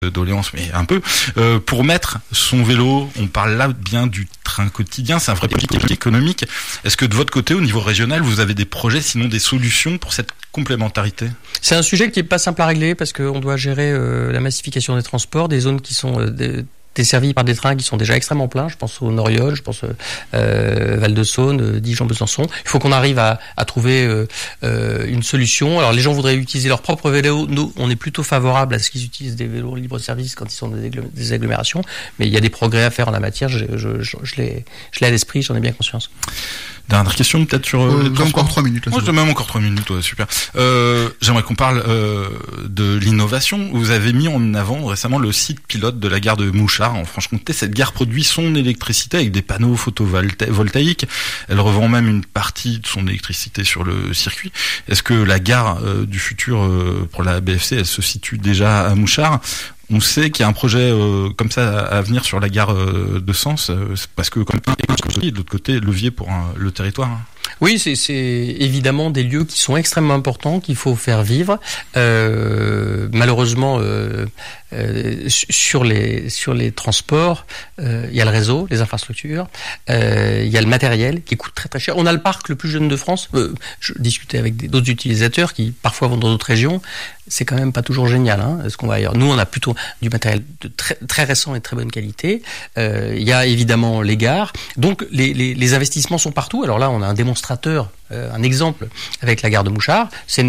doléances, mais un peu. Pour mettre son vélo, on parle là bien du train quotidien, c'est un vrai projet économique. Est-ce que de votre côté, au niveau régional, vous avez des projets, sinon des solutions pour cette complémentarité ? C'est un sujet qui est pas simple à régler parce qu'on doit gérer la massification des transports, des zones qui sont desservis par des trains qui sont déjà extrêmement pleins. Je pense au Nord-Yonne, je pense Val-de-Saône, Dijon, Besançon. Il faut qu'on arrive à trouver une solution. Alors les gens voudraient utiliser leur propre vélo. Nous, on est plutôt favorable à ce qu'ils utilisent des vélos libre-service quand ils sont dans des agglomérations. Mais il y a des progrès à faire en la matière. Je l'ai à l'esprit, j'en ai bien conscience. Dernière question peut-être sur encore 3 minutes. Moi, j'ai même encore 3 minutes, ouais, super. J'aimerais qu'on parle de l'innovation. Vous avez mis en avant récemment le site pilote de la gare de Mouchard en Franche-Comté. Cette gare produit son électricité avec des panneaux photovoltaïques. Elle revend même une partie de son électricité sur le circuit. Est-ce que la gare du futur pour la BFC, elle se situe déjà à Mouchard ? On sait qu'il y a un projet comme ça à venir sur la gare de Sens, parce que comme de l'autre côté, levier pour le territoire. Oui, c'est évidemment des lieux qui sont extrêmement importants, qu'il faut faire vivre. Malheureusement, sur les transports, il y a le réseau, les infrastructures, il y a le matériel qui coûte très très cher. On a le parc le plus jeune de France. Je discutais avec d'autres utilisateurs qui parfois vont dans d'autres régions. C'est quand même pas toujours génial, ce qu'on va ailleurs. Nous, on a plutôt du matériel de très très récent et de très bonne qualité. Il y a évidemment les gares. Donc les investissements sont partout. Alors là, on a un démonstrateur, un exemple avec la gare de Mouchard. C'est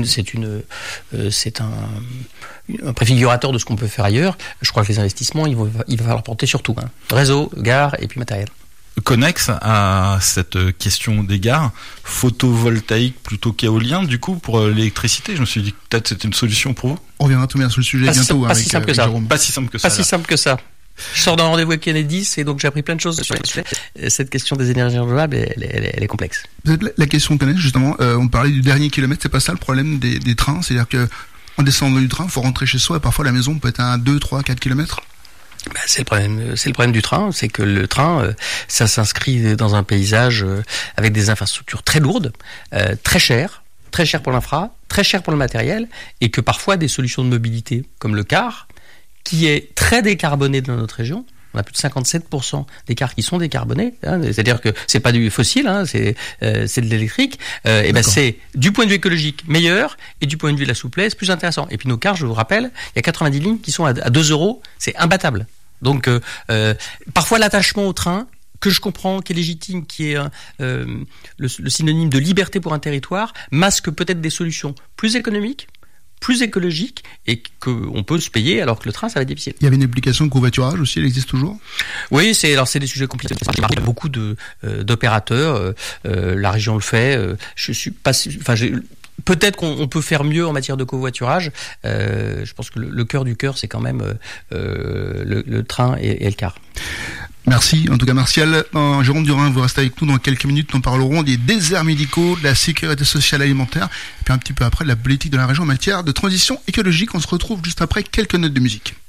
un préfigurateur de ce qu'on peut faire ailleurs. Je crois que les investissements, il va falloir porter sur tout. Réseau, gare et puis matériel. Connexe à cette question des gares, photovoltaïque plutôt qu'éolien, du coup, pour l'électricité, je me suis dit que peut-être c'était une solution pour vous. On reviendra tout bien sur le sujet bientôt. Pas si simple que ça. Pas si simple que ça. Pas si simple que ça. Je sors d'un rendez-vous avec Kennedy, et donc j'ai appris plein de choses sur cette question des énergies renouvelables, elle est complexe. La question Connexe, justement, on parlait du dernier kilomètre, c'est pas ça le problème des trains, c'est-à-dire que en descendant du train, il faut rentrer chez soi et parfois la maison peut être à 2, 3, 4 kilomètres. C'est le problème du train, c'est que le train, ça s'inscrit dans un paysage avec des infrastructures très lourdes, très chères pour l'infra, très chères pour le matériel, et que parfois des solutions de mobilité, comme le car, qui est très décarboné dans notre région. On a plus de 57% des cars qui sont décarbonés, c'est-à-dire que c'est pas du fossile, c'est de l'électrique. Et c'est du point de vue écologique meilleur et du point de vue de la souplesse plus intéressant. Et puis nos cars, je vous rappelle, il y a 90 lignes qui sont à 2 €, c'est imbattable. Donc parfois l'attachement au train, que je comprends, qui est légitime, qui est le synonyme de liberté pour un territoire, masque peut-être des solutions plus économiques, plus écologique et qu'on peut se payer alors que le train, ça va être difficile. Il y avait une application de covoiturage aussi, elle existe toujours ? Oui, c'est des sujets compliqués. Il y a beaucoup d'opérateurs, la région le fait. Je suis pas, peut-être qu'on peut faire mieux en matière de covoiturage. Je pense que le cœur du cœur, c'est quand même le train et le car. Merci, en tout cas Martial. Jérôme Durin, vous restez avec nous dans quelques minutes. Nous parlerons des déserts médicaux, de la sécurité sociale alimentaire, et puis un petit peu après de la politique de la région en matière de transition écologique. On se retrouve juste après quelques notes de musique.